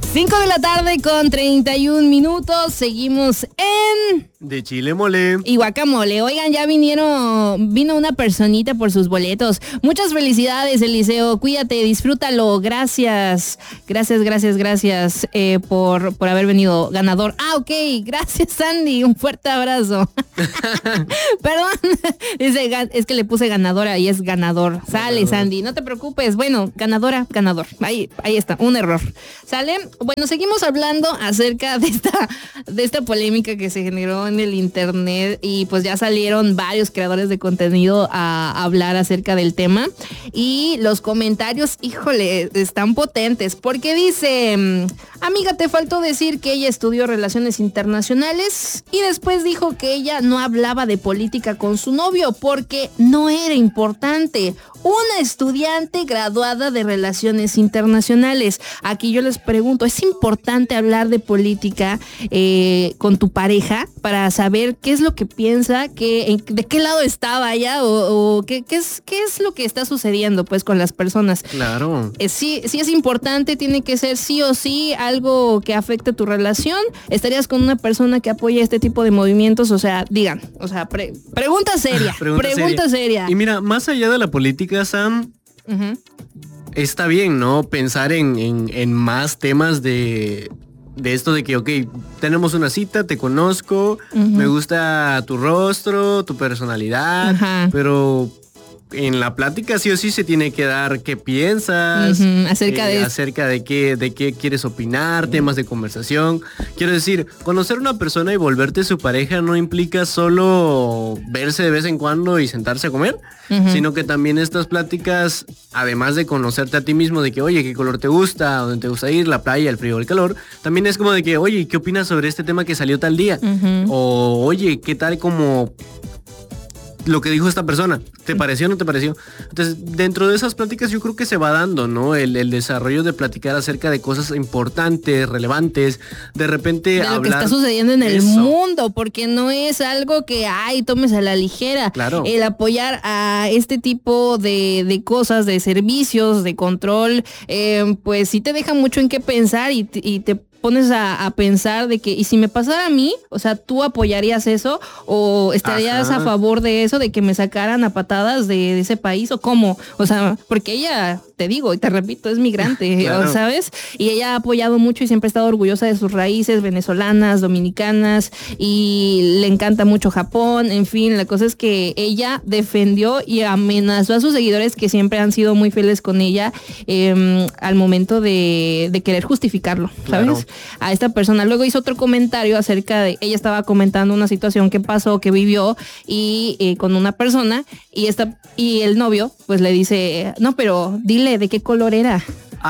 5:31 seguimos en... De chile mole. Y guacamole. Oigan, ya vino una personita por sus boletos. Muchas felicidades, Eliseo. Cuídate, disfrútalo. Gracias por haber venido ganador. Ok, gracias, Sandy. Un fuerte abrazo. Perdón. Dice, es que le puse ganadora y es ganador. Sale, Sandy, no te preocupes. Bueno, ganador. Ahí está, un error. ¿Sale? Bueno, seguimos hablando acerca de esta polémica que se generó en el internet y pues ya salieron varios creadores de contenido a hablar acerca del tema y los comentarios, híjole, están potentes porque dice, amiga, te faltó decir que ella estudió relaciones internacionales y después dijo que ella no hablaba de política con su novio porque no era importante. Una estudiante graduada de relaciones internacionales. Aquí yo les pregunto, ¿es importante hablar de política con tu pareja para saber qué es lo que piensa, de qué lado está, vaya, o qué es lo que está sucediendo pues con las personas? Claro. Sí es importante, tiene que ser sí o sí algo que afecte tu relación. ¿Estarías con una persona que apoya este tipo de movimientos? O sea, digan, o sea, pregunta seria. Pregunta seria. Y mira, más allá de la política, Sam, está bien, ¿no? Pensar en más temas de esto de que, ok, tenemos una cita, te conozco, me gusta tu rostro, tu personalidad, pero en la plática sí o sí se tiene que dar qué piensas, acerca de qué quieres opinar, temas de conversación. Quiero decir, conocer a una persona y volverte su pareja no implica solo verse de vez en cuando y sentarse a comer, sino que también estas pláticas, además de conocerte a ti mismo, de que, oye, qué color te gusta, dónde te gusta ir, la playa, el frío, el calor, también es como de que, oye, ¿qué opinas sobre este tema que salió tal día? O, oye, ¿qué tal como lo que dijo esta persona? ¿Te pareció o no te pareció? Entonces, dentro de esas pláticas yo creo que se va dando, ¿no? El desarrollo de platicar acerca de cosas importantes, relevantes, de repente de lo que está sucediendo en el mundo, porque no es algo que, tomes a la ligera. Claro. El apoyar a este tipo de cosas, de servicios, de control, pues sí te deja mucho en qué pensar y te pones a pensar de que, ¿y si me pasara a mí? O sea, ¿tú apoyarías eso? ¿O estarías a favor de eso, de que me sacaran a patadas de ese país? ¿O cómo? O sea, porque ella, te digo y te repito, es migrante, claro, ¿sabes? Y ella ha apoyado mucho y siempre ha estado orgullosa de sus raíces venezolanas, dominicanas, y le encanta mucho Japón. En fin, la cosa es que ella defendió y amenazó a sus seguidores, que siempre han sido muy fieles con ella, al momento de querer justificarlo, ¿sabes? Claro. A esta persona. Luego hizo otro comentario acerca de, ella estaba comentando una situación que pasó, que vivió y con una persona, y el novio pues le dice, no, pero dile de qué color era.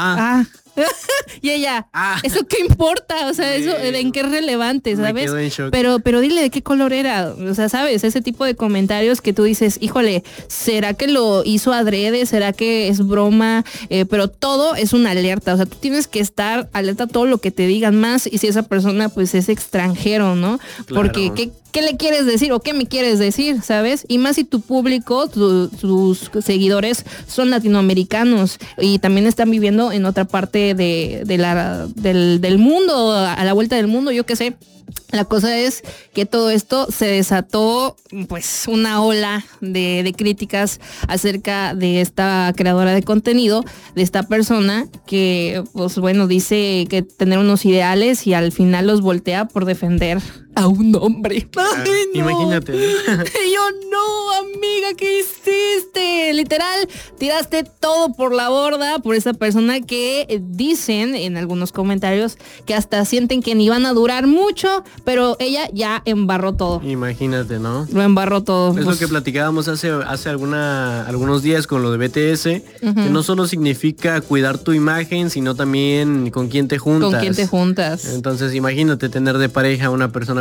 Y ella, ¿eso qué importa? O sea, eso en qué es relevante, ¿sabes? Pero dile de qué color era. O sea, ¿sabes? Ese tipo de comentarios que tú dices, híjole, ¿será que lo hizo adrede? ¿Será que es broma? Pero todo es una alerta. O sea, tú tienes que estar alerta a todo lo que te digan, más y si esa persona pues es extranjero, ¿no? Claro. Porque ¿qué le quieres decir o qué me quieres decir? ¿Sabes? Y más si tu público, tus seguidores son latinoamericanos y también están viviendo en otra parte del mundo, a la vuelta del mundo, yo qué sé. La cosa es que todo esto se desató, pues, una ola de críticas acerca de esta creadora de contenido, de esta persona que, pues bueno, dice que tener unos ideales y al final los voltea por defender a un hombre. ¡Ay, no! Imagínate. Yo, no, amiga, ¿qué hiciste? Literal, tiraste todo por la borda por esa persona que dicen en algunos comentarios que hasta sienten que ni van a durar mucho, pero ella ya embarró todo. Imagínate, ¿no? Lo embarró todo. Es lo que platicábamos hace algunos días con lo de BTS, que no solo significa cuidar tu imagen, sino también con quién te juntas. Con quién te juntas. Entonces, imagínate tener de pareja a una persona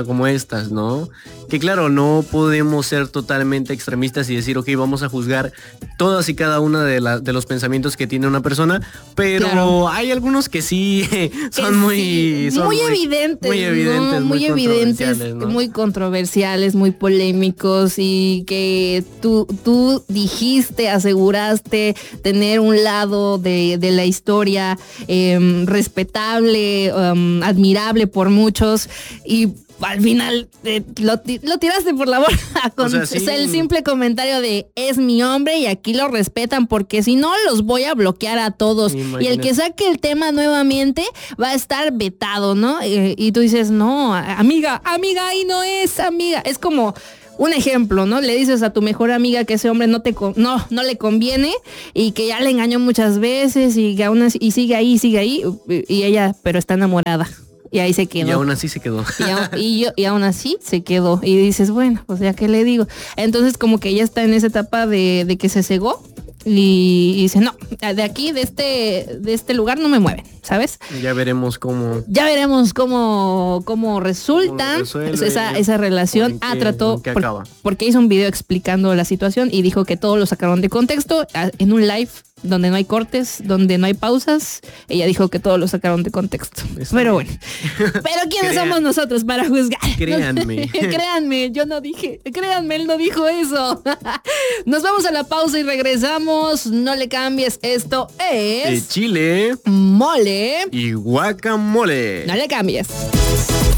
como estas, ¿no? Que claro, no podemos ser totalmente extremistas y decir, ok, vamos a juzgar todas y cada una de los pensamientos que tiene una persona, pero claro, hay algunos que sí son muy evidentes, muy evidentes, ¿no? Muy evidentes, ¿no? Muy controversiales, muy polémicos, y que tú dijiste, aseguraste tener un lado de la historia respetable, admirable por muchos, y al final lo tiraste por la borda con el simple comentario de es mi hombre y aquí lo respetan, porque si no los voy a bloquear a todos. Imagínate. Y el que saque el tema nuevamente va a estar vetado, ¿no? Y tú dices, no, amiga, ahí no es, amiga. Es como un ejemplo, ¿no? Le dices a tu mejor amiga que ese hombre no le conviene y que ya le engañó muchas veces y que aún así, y sigue ahí, y ella, pero está enamorada. Y ahí se quedó. Y aún así se quedó. Y aún así se quedó. Y dices, bueno, pues ya, ¿qué le digo? Entonces como que ella está en esa etapa de que se cegó. Y dice, no, de aquí, de este lugar no me mueven, ¿sabes? Ya veremos cómo resulta esa relación. Trató, porque hizo un video explicando la situación y dijo que todo lo sacaron de contexto en un live donde no hay cortes, donde no hay pausas. Ella dijo que todo lo sacaron de contexto. Pero bueno, pero ¿quiénes somos nosotros para juzgar? Créanme, yo no dije, créanme, él no dijo eso. Nos vamos a la pausa y regresamos. No le cambies, esto es chile, mole y guacamole. No le cambies.